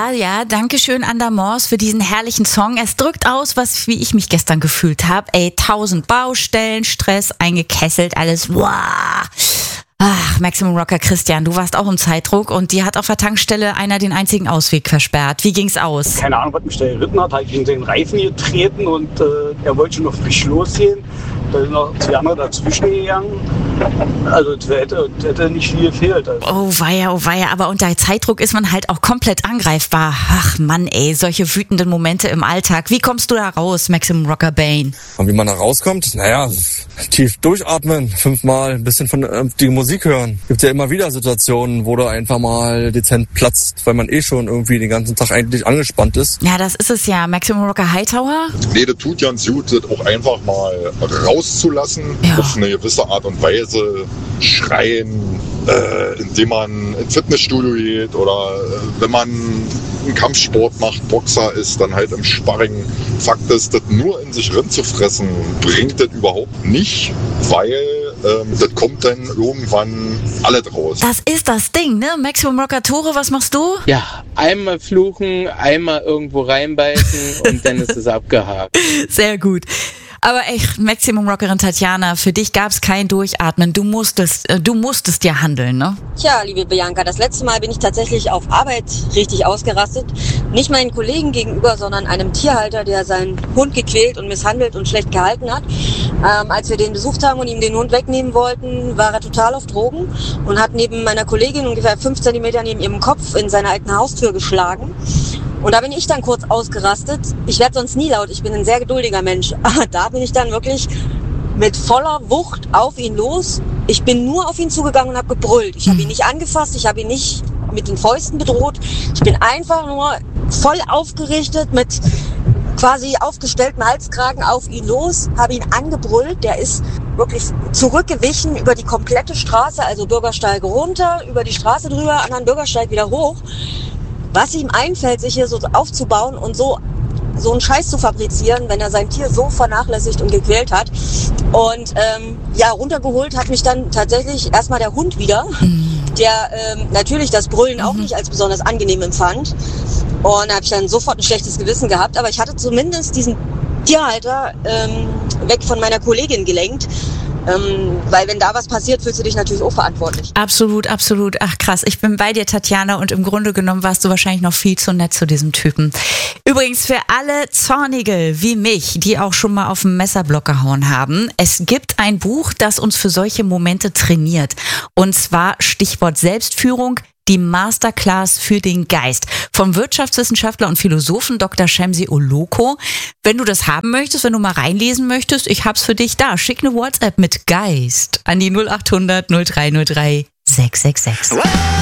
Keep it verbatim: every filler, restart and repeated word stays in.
Ja, ja, danke schön Andermors für diesen herrlichen Song. Es drückt aus, was wie ich mich gestern gefühlt habe. Ey, tausend Baustellen, Stress, eingekesselt, alles. Wow. Ach, Maximum Rocker Christian, du warst auch im Zeitdruck und dir hat auf der Tankstelle einer den einzigen Ausweg versperrt. Wie ging's aus? Keine Ahnung, was mich da geritten hat. Habe ich in den Reifen getreten und äh, er wollte schon noch frisch losgehen. Da sind noch zwei andere dazwischen gegangen. Also das hätte, das hätte nicht viel gefehlt. Also. Oh weia, oh weia, aber unter Zeitdruck ist man halt auch komplett angreifbar. Ach Mann ey, solche wütenden Momente im Alltag. Wie kommst du da raus, Maximum Rocker Bane? Und wie man da rauskommt? Naja, tief durchatmen, fünfmal, ein bisschen von äh, die Musik hören. Gibt ja immer wieder Situationen, wo du einfach mal dezent platzt, weil man eh schon irgendwie den ganzen Tag eigentlich angespannt ist. Ja, das ist es ja. Maximum Rocker Hightower? Nee, das tut ganz gut, das auch einfach mal rauszulassen, ja. Auf eine gewisse Art und Weise schreien, äh, indem man ins Fitnessstudio geht oder äh, wenn man einen Kampfsport macht, Boxer ist, dann halt im Sparring. Fakt ist, das nur in sich reinzufressen, bringt das überhaupt nicht, weil ähm, das kommt dann irgendwann alle draus. Das ist das Ding, ne? Maximum Rocker Tore, was machst du? Ja, einmal fluchen, einmal irgendwo reinbeißen und dann ist es abgehakt. Sehr gut. Aber echt, Maximum Rockerin Tatjana, für dich gab's kein Durchatmen. Du musstest, äh, du musstest ja handeln, ne? Tja, liebe Bianca, das letzte Mal bin ich tatsächlich auf Arbeit richtig ausgerastet. Nicht meinen Kollegen gegenüber, sondern einem Tierhalter, der seinen Hund gequält und misshandelt und schlecht gehalten hat. Ähm, als wir den besucht haben und ihm den Hund wegnehmen wollten, war er total auf Drogen und hat neben meiner Kollegin ungefähr fünf Zentimeter neben ihrem Kopf in seine alten Haustür geschlagen. Und da bin ich dann kurz ausgerastet. Ich werde sonst nie laut, ich bin ein sehr geduldiger Mensch. Aber da bin ich dann wirklich mit voller Wucht auf ihn los. Ich bin nur auf ihn zugegangen und habe gebrüllt. Ich habe ihn nicht angefasst, ich habe ihn nicht mit den Fäusten bedroht. Ich bin einfach nur voll aufgerichtet mit quasi aufgestelltem Halskragen auf ihn los, habe ihn angebrüllt. Der ist wirklich zurückgewichen über die komplette Straße, also Bürgersteig runter, über die Straße drüber, anderen Bürgersteig wieder hoch. Was ihm einfällt, sich hier so aufzubauen und so so einen Scheiß zu fabrizieren, wenn er sein Tier so vernachlässigt und gequält hat. Und ähm, ja, runtergeholt hat mich dann tatsächlich erstmal der Hund wieder, der ähm, natürlich das Brüllen auch nicht als besonders angenehm empfand. Und da habe ich dann sofort ein schlechtes Gewissen gehabt. Aber ich hatte zumindest diesen Tierhalter ähm, weg von meiner Kollegin gelenkt. Ähm, weil wenn da was passiert, fühlst du dich natürlich auch verantwortlich. Absolut, absolut. Ach krass, ich bin bei dir, Tatjana, und im Grunde genommen warst du wahrscheinlich noch viel zu nett zu diesem Typen. Übrigens für alle Zornige wie mich, die auch schon mal auf den Messerblock gehauen haben, es gibt ein Buch, das uns für solche Momente trainiert. Und zwar Stichwort Selbstführung, die Masterclass für den Geist vom Wirtschaftswissenschaftler und Philosophen Doktor Shamsi Oloko. Wenn du das haben möchtest, wenn du mal reinlesen möchtest, ich hab's für dich da. Schick eine WhatsApp mit Geist an die null acht hundert null drei null drei sechs sechs sechs.